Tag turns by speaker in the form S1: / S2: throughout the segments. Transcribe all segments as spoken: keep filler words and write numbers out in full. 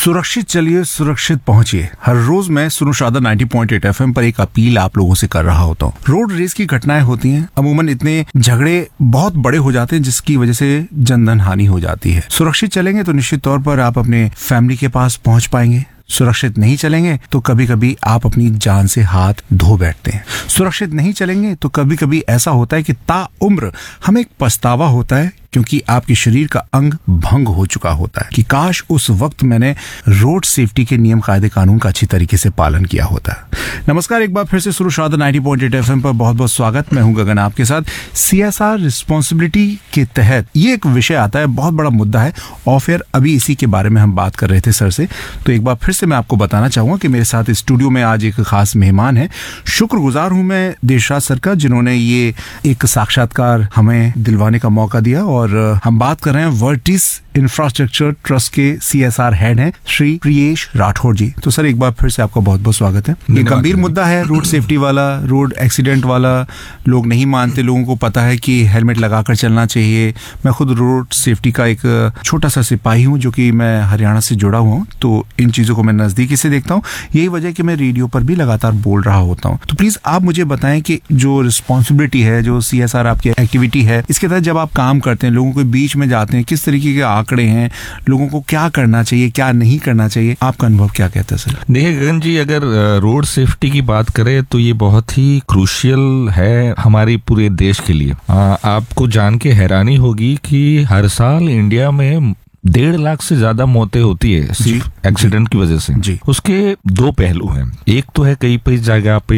S1: सुरक्षित चलिए, सुरक्षित पहुंचिए। हर रोज मैं सुनुशादा नब्बे पॉइंट आठ एफएम पर एक अपील आप लोगों से कर रहा होता हूँ। रोड रेस की घटनाएं होती हैं, अमूमन इतने झगड़े बहुत बड़े हो जाते हैं जिसकी वजह से जनधन हानि हो जाती है। सुरक्षित चलेंगे तो निश्चित तौर पर आप अपने फैमिली के पास पहुंच पाएंगे। सुरक्षित नहीं चलेंगे तो कभी कभी आप अपनी जान से हाथ धो बैठते हैं। सुरक्षित नहीं चलेंगे तो कभी कभी ऐसा होता है कि ताउम्र हमें एक पछतावा होता है, क्योंकि आपके शरीर का अंग भंग हो चुका होता है कि काश उस वक्त मैंने रोड सेफ्टी के नियम कायदे कानून का अच्छी तरीके से पालन किया होता। नमस्कार, एक बार फिर से सुनुशादा नब्बे पॉइंट आठ एफएम पर बहुत बहुत स्वागत। मैं हूं गगन आपके साथ। सीएसआर रिस्पॉन्सिबिलिटी के तहत ये एक विषय आता है, बहुत बड़ा मुद्दा है। ऑफ एयर अभी इसी के बारे में हम बात कर रहे थे सर से, तो एक बार फिर से मैं आपको बताना चाहूंगा कि मेरे साथ स्टूडियो में आज एक खास मेहमान है। शुक्रगुजार हूं मैं देशराज सर का, जिन्होंने ये एक साक्षात्कार हमें दिलवाने का मौका दिया। और हम बात कर रहे हैं वर्टिस इंफ्रास्ट्रक्चर ट्रस्ट के सीएसआर हेड हैं श्री प्रियेश राठौर जी। तो सर एक बार फिर से आपका बहुत बहुत स्वागत है। ये गंभीर मुद्दा है, रोड सेफ्टी वाला, रोड एक्सीडेंट वाला। लोग नहीं मानते, लोगों को पता है कि हेलमेट लगाकर चलना चाहिए। मैं खुद रोड सेफ्टी का एक छोटा सा सिपाही हूँ, जो कि मैं हरियाणा से जुड़ा हुआ हूँ, तो इन चीजों को मैं नजदीकी से देखता हूँ। यही वजह कि मैं रेडियो पर भी लगातार बोल रहा होता हूँ। तो प्लीज आप मुझे बताएं कि जो रिस्पॉन्सिबिलिटी है, जो सीएसआर आपकी एक्टिविटी है, इसके तहत जब आप काम करते हैं, लोगों के बीच में जाते हैं, किस तरीके के आंकड़े हैं, लोगों को क्या करना चाहिए, क्या नहीं करना चाहिए, आपका अनुभव क्या कहता है सर?
S2: देखिए गगन जी, अगर रोड सेफ्टी की बात करें तो ये बहुत ही क्रूशियल है हमारे पूरे देश के लिए। आ, आपको जान के हैरानी होगी कि हर साल इंडिया में डेढ़ लाख से ज्यादा मौतें होती है सिर्फ एक्सीडेंट की वजह से। जी। उसके दो पहलू हैं। एक तो है कई कई जगह पे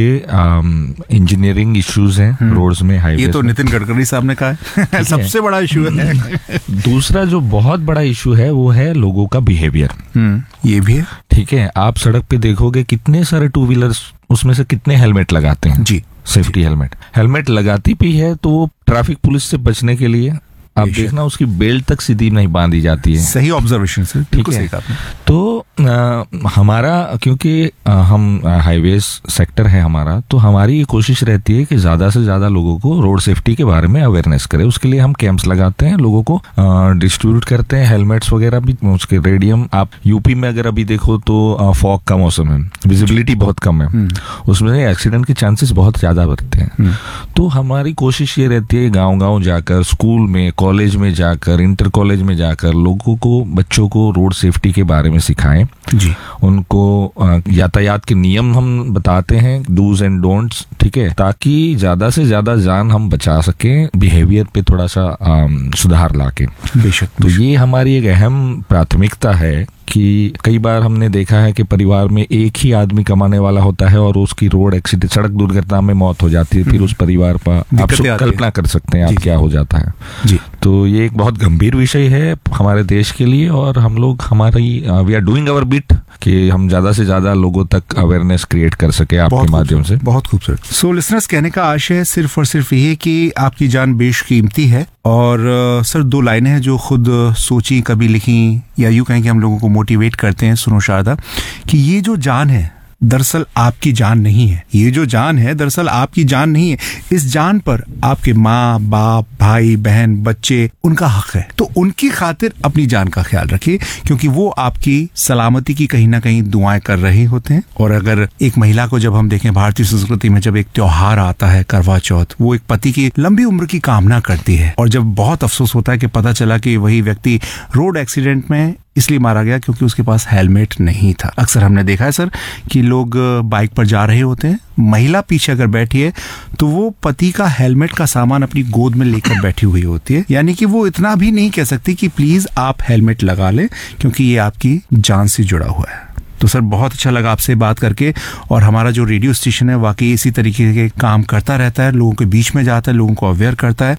S2: इंजीनियरिंग इश्यूज हैं रोड्स में, हाईवे।
S1: ये तो नितिन गडकरी साहब ने कहा है सबसे बड़ा इशू है।
S2: दूसरा जो बहुत बड़ा इशू है वो है लोगों का बिहेवियर।
S1: ये भी है।
S2: ठीक है, आप सड़क पे देखोगे कितने सारे टू व्हीलर्स, उसमें से कितने हेलमेट लगाते हैं। जी। सेफ्टी हेलमेट हेलमेट लगाती भी है तो वो ट्रैफिक पुलिस से बचने के लिए, आप देखना उसकी बेल्ट तक सीधी नहीं बांधी जाती है।
S1: सही ऑब्जर्वेशन सर, बिल्कुल सही कहा आपने।
S2: तो आ, हमारा क्योंकि आ, हम हाईवे सेक्टर है हमारा, तो हमारी कोशिश रहती है कि ज्यादा से ज्यादा लोगों को रोड सेफ्टी के बारे में अवेयरनेस करें। उसके लिए हम कैंप्स लगाते हैं, लोगों को डिस्ट्रीब्यूट करते हैं हेलमेट्स वगैरह भी। उसके रेडियम, आप यूपी में अगर अभी देखो तो फॉग का मौसम है, विजिबिलिटी बहुत कम है, उसमें एक्सीडेंट के चांसेस बहुत ज्यादा बढ़ते हैं। तो हमारी कोशिश ये रहती है गाँव गाँव जाकर, स्कूल में, कॉलेज में जाकर, इंटर कॉलेज में जाकर लोगों को, बच्चों को रोड सेफ्टी के बारे में सिखाएं। जी। उनको यातायात के नियम हम बताते हैं, डूज एंड डोंट्स, ठीक है, ताकि ज्यादा से ज्यादा जान हम बचा सकें, बिहेवियर पे थोड़ा सा आ, सुधार लाके। बेशक। तो ये हमारी एक अहम प्राथमिकता है कि कई बार हमने देखा है कि परिवार में एक ही आदमी कमाने वाला होता है और उसकी रोड एक्सीडेंट, सड़क दुर्घटना में मौत हो जाती है। फिर उस परिवार पर आप कल्पना कर सकते हैं आप क्या हो जाता है। जी। तो ये एक बहुत गंभीर विषय है हमारे देश के लिए, और हम लोग हमारी we are doing our bit कि हम ज्यादा से ज्यादा लोगों तक अवेयरनेस क्रिएट कर सके आपके माध्यम से।
S1: बहुत खूबसूरत। सो लिसनर्स, कहने का आशय सिर्फ और सिर्फ ये कि आपकी जान बेशकीमती है। और सर दो लाइनें हैं जो खुद सोची, कभी लिखी, या यूं कहें कि हम लोगों को मोटिवेट करते हैं सुनुशादा, कि ये जो जान है दरअसल आपकी जान नहीं है। ये जो जान है दरअसल आपकी जान नहीं है। इस जान पर आपके माँ बाप, भाई बहन, बच्चे, उनका हक है। तो उनकी खातिर अपनी जान का ख्याल रखिए, क्योंकि वो आपकी सलामती की कहीं ना कहीं दुआएं कर रहे होते हैं। और अगर एक महिला को जब हम देखें भारतीय संस्कृति में, जब एक त्योहार आता है करवा चौथ, वो एक पति की लंबी उम्र की कामना करती है। और जब बहुत अफसोस होता है कि पता चला कि वही व्यक्ति रोड एक्सीडेंट में इसलिए मारा गया क्योंकि उसके पास हेलमेट नहीं था। अक्सर हमने देखा है सर कि लोग बाइक पर जा रहे होते हैं, महिला पीछे अगर बैठी है तो वो पति का हेलमेट का सामान अपनी गोद में लेकर बैठी हुई होती है। यानी कि वो इतना भी नहीं कह सकती कि प्लीज आप हेलमेट लगा लें, क्योंकि ये आपकी जान से जुड़ा हुआ है। तो सर बहुत अच्छा लगा आपसे बात करके। और हमारा जो रेडियो स्टेशन है वाकई इसी तरीके के काम करता रहता है, लोगों के बीच में जाता है, लोगों को अवेयर करता है।